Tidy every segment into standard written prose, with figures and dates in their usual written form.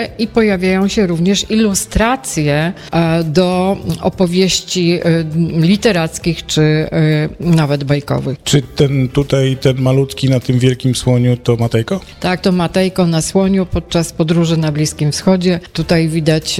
karykatury i pojawiają się również ilustracje do opowieści literackich czy nawet bajkowych. Czy ten malutki na tym wielkim słoniu to Matejko? Tak, to Matejko na słoniu podczas podróży na Bliskim Wschodzie. Tutaj widać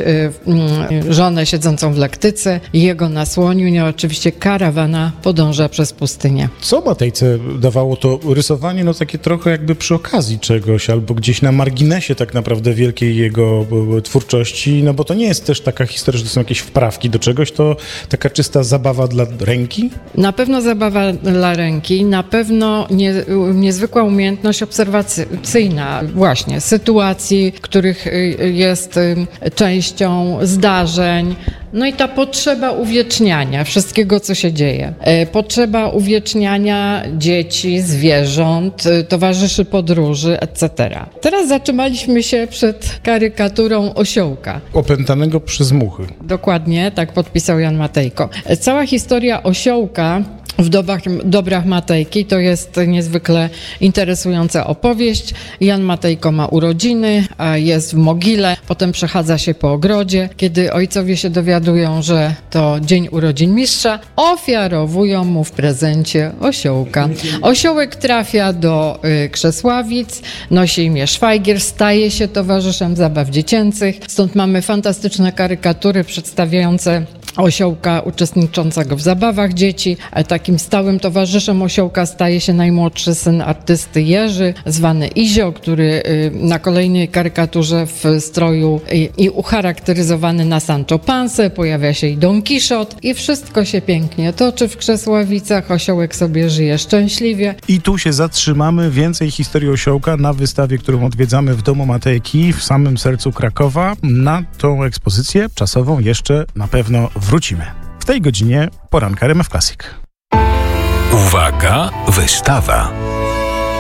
żonę siedzącą w lektyce, jego na słoniu. No, oczywiście karawana podąża przez pustynię. Co Matejce dawało to rysowanie? No takie trochę jakby przy okazji czegoś, albo gdzieś na marginesie tak naprawdę wielkiej jego twórczości, no bo to nie jest też taka historia, że to są jakieś wprawki do czegoś, to taka czysta zabawa dla ręki? Na pewno zabawa dla ręki, na pewno niezwykła umiejętność obserwacyjna właśnie sytuacji, których jest częścią zdarzeń. No i ta potrzeba uwieczniania wszystkiego, co się dzieje. Potrzeba uwieczniania dzieci, zwierząt, towarzyszy podróży, etc. Teraz zatrzymaliśmy się przed karykaturą osiołka. Opętanego przez muchy. Dokładnie, tak podpisał Jan Matejko. Cała historia osiołka w dobrach Matejki to jest niezwykle interesująca opowieść. Jan Matejko ma urodziny, jest w mogile, potem przechadza się po ogrodzie. Kiedy ojcowie się dowiadują, że to dzień urodzin mistrza, ofiarowują mu w prezencie osiołka. Osiołek trafia do Krzesławic, nosi imię Szwajgier, staje się towarzyszem zabaw dziecięcych. Stąd mamy fantastyczne karykatury przedstawiające osiołka uczestniczącego w zabawach dzieci. Takim stałym towarzyszem osiołka staje się najmłodszy syn artysty Jerzy, zwany Izio, który na kolejnej karykaturze w stroju i ucharakteryzowany na Sancho Pansę. Pojawia się i Don Quixote i wszystko się pięknie toczy w Krzesławicach. Osiołek sobie żyje szczęśliwie. I tu się zatrzymamy. Więcej historii osiołka na wystawie, którą odwiedzamy w Domu Matejki w samym sercu Krakowa. Na tą ekspozycję czasową jeszcze na pewno wrócimy. W tej godzinie poranka RMF Classic. Uwaga, wystawa.